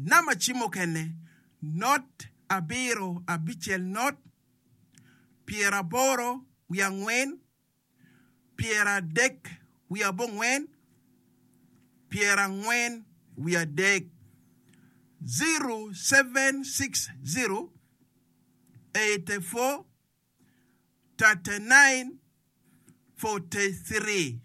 nama chimo kene not abiro abichiel not piero aboro wi ang'wen piero adek wi abong'wen piero ang'wen wi adek 0760 84 39 43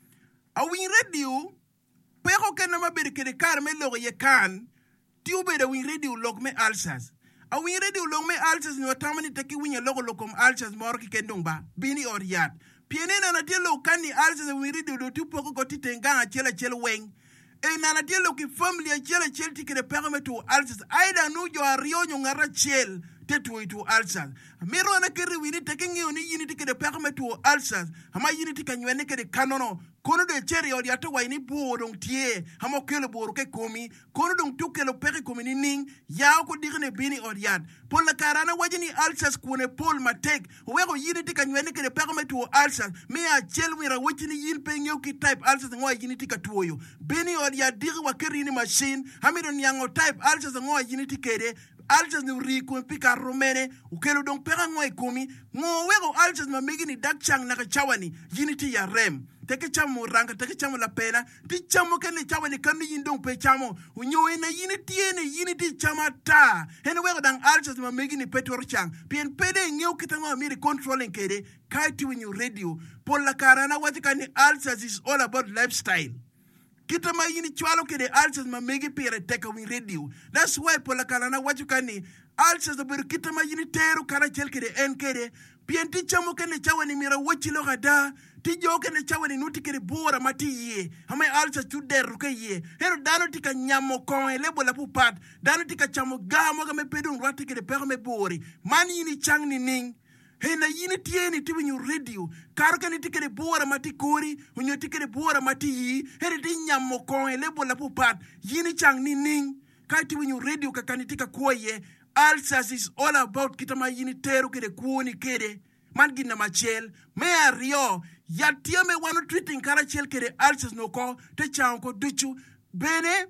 awin radio peko kena mabedo kede kar me logo ye kan ti ubedo win radio log me alsas awin radio log me alsas ni watamani taki winya logo lokom alsas moro ki kendong ba bini or yat piene na tie lo kan ni alsas win radio do tu poko ko titenga achela weng e na tie lo ki family achela ti kede peko me to alsas aida nu jo ario nyo ngara chel tetu itu alsas mero na keri wini taking you ni yini tikede perme to alsas ama yini tikanywane kede kanono kono de cheri odi ato wa ini bodong tie ama kele boru ke komi kono dong tukelo peri komi ni ning ya ko digne bini odiat pol la karana wajini alsas kone pol matek wego yini tikanywane kede perme to alsas me a chelwira wajini yin penyo ki type alsas ngwa yini tikatuoyo bini odiat diri wa keri ni machine hamido nyango type alsas ngwa yini tikede aljas ni riko pika romene ukelo dong pera ngoi komi wego aljas ma megini dakchang na chawani unity ya rem teke chamo ranga teke chamo la pena ti chamo kene chawani kan yindong pe chamo unyo na unity chama ta hen wego dang aljas ma megini petor chang pien pede ngeu kitango miri controlling kede kaiti when you radio pol la karana watikani aljas is all about lifestyle. Kita ma yini chwalo kede alsas ma megi pere teka win radio. That's why pola kalana waju kani alsas da beru kita ma yini teru kara chel kede en kede pienti chamo kene chawani mira wachi lo gada ti jo kene chawani nuti kede bora mati ye hama alsas tu deru ke ye hero dano tika nyamo kon lebo la pupat dano tika chamo gamo ga me pedun rati kede pere me bori man yini chang ni ning hena yini tieni ti winyu radio karuka ni tikere bora mati kori winyu tikere bora mati yi heri ti nyamo kon lebo la pupat yini chang ni ning kai ti winyu radio kakani tika kuoye alsas is all about kitama yini teru kede kuoni kede man gina machel me ario ya tiame wano treating karachel kede alsas no ko te chang ko duchu bene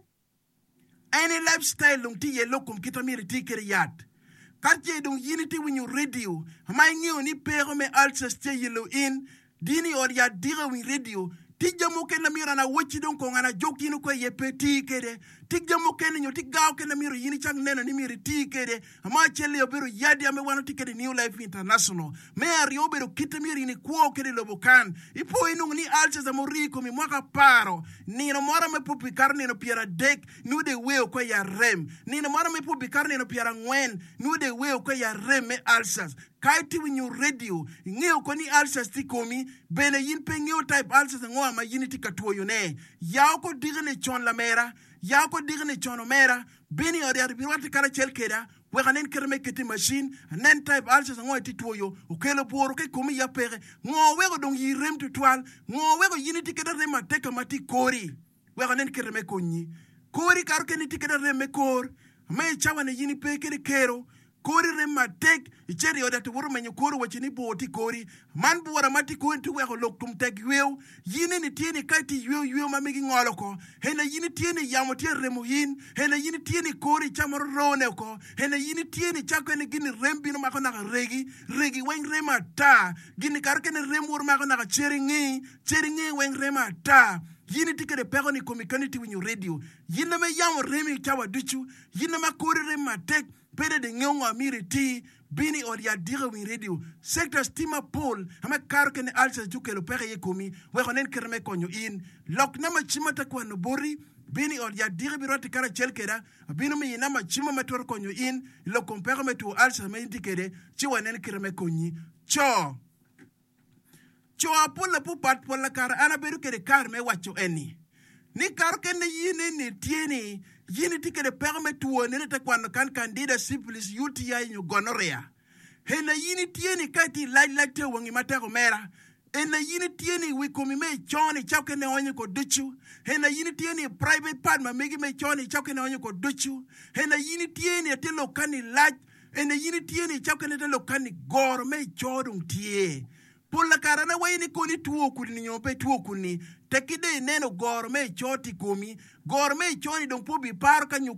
any lifestyle lung ti ye lokum kitamiri tikere yat Karche dong unity when you radio. My new ni pero me alsas te yellow in. Dini or ya diga win radio. Tijamo ken na mira na wachi dong kong ana joki no ko ye peti kede. Tijamo ken nyo tigaw ken na mira yini chang nena ni mira ti kede. Ama chele obero yadi ame wano tikede New Life International. Me ari obero kita mira ni kuo kede lobokan. Ipo inung ni alsas amoriko mi mwaka paro. Nino mora me pupi karne no piera dek nude weo kwa ya rem. Nino mora me pupi karne no piera ngwen nude weo kwa ya rem me alsas. Kaiti winyu radio ngeo ko ni alsas ti komi bene yin pe ngeo type alsas ngo ma unity katuo yone yao ko digne chon la mera yao ko digne chon mera bene ori ar birwati kara chelkeda we ganen kerme kiti machine nen type alsas ngo ti tuoyo ukelo boro ke komi ya pere ngo we go dong yirem tu twal ngo we go unity keda rema teka mati kori we ganen kerme konyi kori kar ke ni tikeda reme kor me chawane yini pe kere kero kori rema tek icheri oda to woro menyo kori wachini boti kori man buwara mati kori tu weko loktum tek ywew yini ni tieni kaiti ywew mamigi ngolo ko hena yini tieni yamo tie remo yin hena yini tieni kori chamoro rone ko hena yini tieni chako ene gini rembi no mako naka regi weng rema ta gini karke ne remur mako naka cheri ngi weng rema ta yini tikere pego ni komikaniti winyu radio yini me yamo remi chawa duchu yini ma kori rema tek pede de ngongo amiri ti bini or ya diga win radio sector stima pole ama karo kene alsa jukelo pere ye komi we honen kerme konyo in lok nama chimata kwa no bori bini or ya diga biroti kara chelkera bino mi nama chima mator konyo in lo compare me to alsa me indikere chi wanen kerme konyi cho apola pupat pola kara ana beru kere kar me wacho eni ni karo kene yine ni tieni yini tikede perme tuo nene te kwano kan candida syphilis UTI nyo gonorrhea hena yini tieni kati like te wangi matero mera hena yini tieni wikomi me choni chauke ne onye ko duchu hena yini tieni private part ma megi me choni chauke ne onye ko duchu hena yini tieni te lokani laj hena yini tieni chauke ne te lokani gor me chodung tie Pola karana wayini koni tuo kuni nyope tuo kuni tekide neno gorme choti komi gorme choni dong pobi paro kanyo